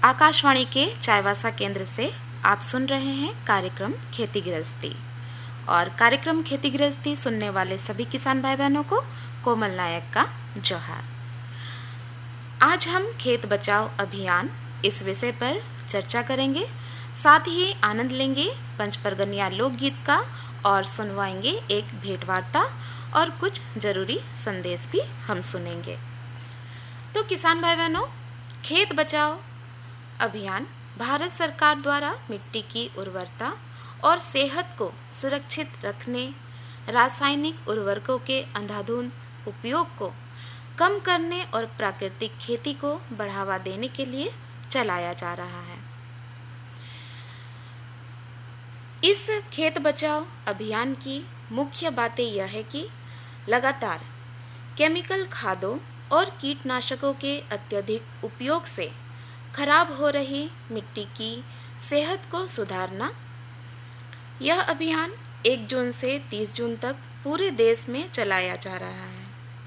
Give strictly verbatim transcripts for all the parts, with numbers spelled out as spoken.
आकाशवाणी के चाईबासा केंद्र से आप सुन रहे हैं कार्यक्रम खेती गृहस्थी। और कार्यक्रम खेती गृहस्थी सुनने वाले सभी किसान भाई बहनों को कोमल नायक का जोहार। आज हम खेत बचाओ अभियान इस विषय पर चर्चा करेंगे, साथ ही आनंद लेंगे पंचपरगनिया लोकगीत का और सुनवाएंगे एक भेंटवार्ता और कुछ जरूरी संदेश भी हम सुनेंगे। तो किसान भाई बहनों, खेत बचाओ अभियान भारत सरकार द्वारा मिट्टी की उर्वरता और सेहत को सुरक्षित रखने, रासायनिक उर्वरकों के अंधाधुंध उपयोग को कम करने और प्राकृतिक खेती को बढ़ावा देने के लिए चलाया जा रहा है। इस खेत बचाओ अभियान की मुख्य बातें यह है कि लगातार केमिकल खादों और कीटनाशकों के अत्यधिक उपयोग से खराब हो रही मिट्टी की सेहत को सुधारना। यह अभियान एक जून से तीस जून तक पूरे देश में चलाया जा रहा है।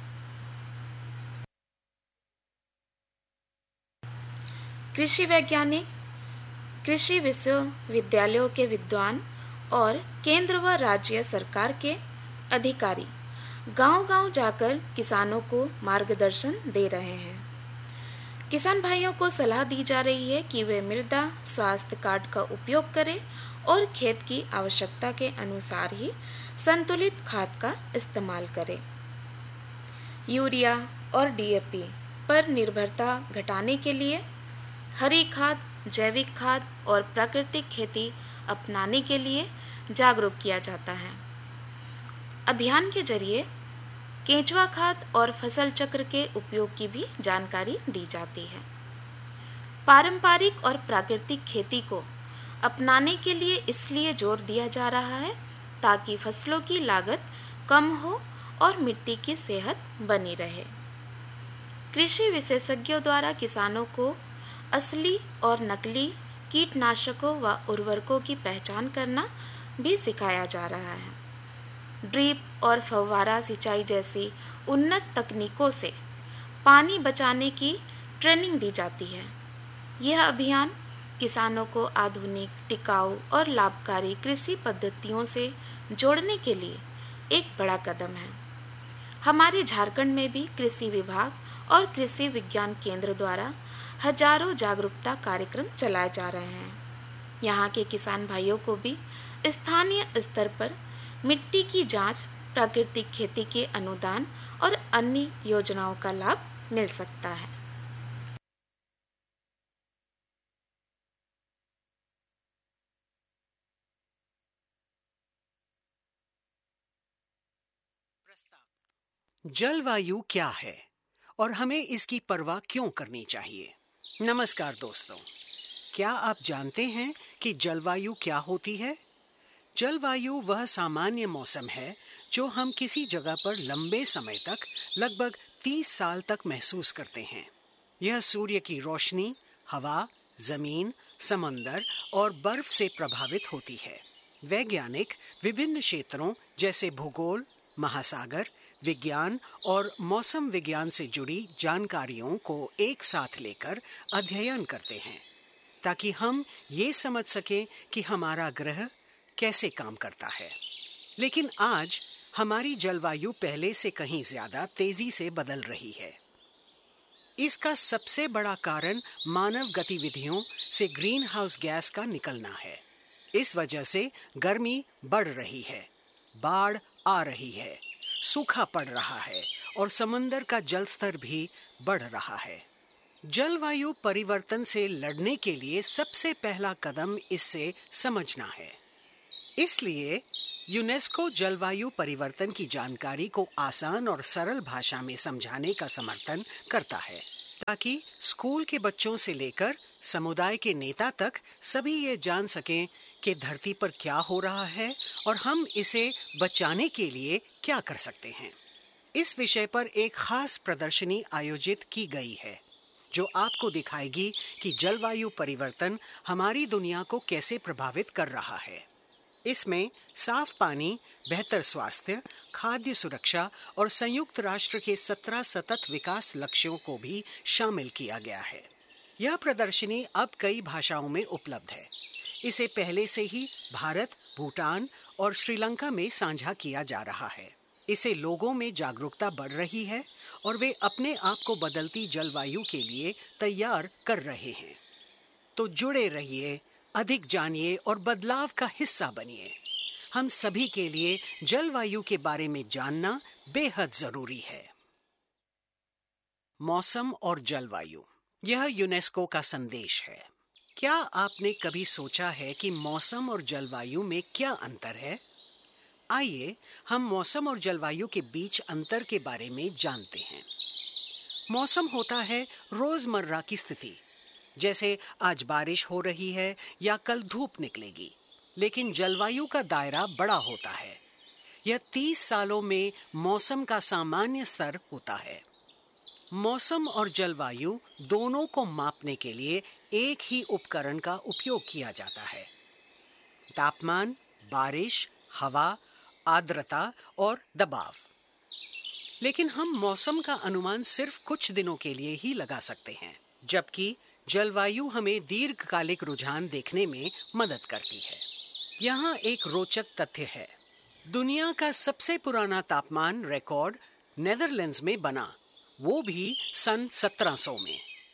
कृषि वैज्ञानिक, कृषि विश्वविद्यालयों के विद्वान और केंद्र व राज्य सरकार के अधिकारी गांव-गांव जाकर किसानों को मार्गदर्शन दे रहे हैं। किसान भाइयों को सलाह दी जा रही है कि वे मृदा स्वास्थ्य कार्ड का उपयोग करें और खेत की आवश्यकता के अनुसार ही संतुलित खाद का इस्तेमाल करें। यूरिया और डी ए पी पर निर्भरता घटाने के लिए हरी खाद, जैविक खाद और प्राकृतिक खेती अपनाने के लिए जागरूक किया जाता है। अभियान के जरिए केंचुआ खाद और फसल चक्र के उपयोग की भी जानकारी दी जाती है। पारंपरिक और प्राकृतिक खेती को अपनाने के लिए इसलिए जोर दिया जा रहा है ताकि फसलों की लागत कम हो और मिट्टी की सेहत बनी रहे। कृषि विशेषज्ञों द्वारा किसानों को असली और नकली कीटनाशकों व उर्वरकों की पहचान करना भी सिखाया जा रहा है। ड्रिप और फव्वारा सिंचाई जैसी उन्नत तकनीकों से पानी बचाने की ट्रेनिंग दी जाती है। यह अभियान किसानों को आधुनिक, टिकाऊ और लाभकारी कृषि पद्धतियों से जोड़ने के लिए एक बड़ा कदम है। हमारे झारखंड में भी कृषि विभाग और कृषि विज्ञान केंद्र द्वारा हजारों जागरूकता कार्यक्रम चलाए जा रहे हैं। यहाँ के किसान भाइयों को भी स्थानीय स्तर पर मिट्टी की जांच, प्राकृतिक खेती के अनुदान और अन्य योजनाओं का लाभ मिल सकता है। जलवायु क्या है और हमें इसकी परवाह क्यों करनी चाहिए? नमस्कार दोस्तों, क्या आप जानते हैं कि जलवायु क्या होती है? जलवायु वह सामान्य मौसम है जो हम किसी जगह पर लंबे समय तक, लगभग तीस साल तक महसूस करते हैं। यह सूर्य की रोशनी, हवा, जमीन, समंदर और बर्फ से प्रभावित होती है। वैज्ञानिक विभिन्न क्षेत्रों जैसे भूगोल, महासागर विज्ञान और मौसम विज्ञान से जुड़ी जानकारियों को एक साथ लेकर अध्ययन करते हैं ताकि हम ये समझ सकें कि हमारा ग्रह कैसे काम करता है। लेकिन आज हमारी जलवायु पहले से कहीं ज्यादा तेजी से बदल रही है। इसका सबसे बड़ा कारण मानव गतिविधियों से ग्रीन हाउस गैस का निकलना है। इस वजह से गर्मी बढ़ रही है, बाढ़ आ रही है, सूखा पड़ रहा है और समंदर का जल स्तर भी बढ़ रहा है। जलवायु परिवर्तन से लड़ने के लिए सबसे पहला कदम इससे समझना है। इसलिए यूनेस्को जलवायु परिवर्तन की जानकारी को आसान और सरल भाषा में समझाने का समर्थन करता है ताकि स्कूल के बच्चों से लेकर समुदाय के नेता तक सभी ये जान सकें कि धरती पर क्या हो रहा है और हम इसे बचाने के लिए क्या कर सकते हैं। इस विषय पर एक खास प्रदर्शनी आयोजित की गई है जो आपको दिखाएगी कि जलवायु परिवर्तन हमारी दुनिया को कैसे प्रभावित कर रहा है। इसमें साफ पानी, बेहतर स्वास्थ्य, खाद्य सुरक्षा और संयुक्त राष्ट्र के सत्रह सतत विकास लक्ष्यों को भी शामिल किया गया है। यह प्रदर्शनी अब कई भाषाओं में उपलब्ध है। इसे पहले से ही भारत, भूटान और श्रीलंका में साझा किया जा रहा है। इससे लोगों में जागरूकता बढ़ रही है और वे अपने आप को बदलती जलवायु के लिए तैयार कर रहे हैं। तो जुड़े रहिए, अधिक जानिए और बदलाव का हिस्सा बनिए। हम सभी के लिए जलवायु के बारे में जानना बेहद जरूरी है। मौसम और जलवायु, यह यूनेस्को का संदेश है। क्या आपने कभी सोचा है कि मौसम और जलवायु में क्या अंतर है? आइए हम मौसम और जलवायु के बीच अंतर के बारे में जानते हैं। मौसम होता है रोजमर्रा की स्थिति, जैसे आज बारिश हो रही है या कल धूप निकलेगी। लेकिन जलवायु का दायरा बड़ा होता है। यह तीस सालों में मौसम का सामान्य स्तर होता है। मौसम और जलवायु दोनों को मापने के लिए एक ही उपकरण का उपयोग किया जाता है। तापमान, बारिश, हवा, आर्द्रता और दबाव। लेकिन हम मौसम का अनुमान सिर्फ कुछ दिनों के लिए ही लगा सकते हैं, जबकि जलवायु हमें दीर्घकालिक रुझान देखने में मदद करती है। यहाँ एक रोचक तथ्य है। दुनिया का सबसे पुराना तापमान रिकॉर्ड नेदरलैंड्स में बना, वो भी सन सत्रह सौ में।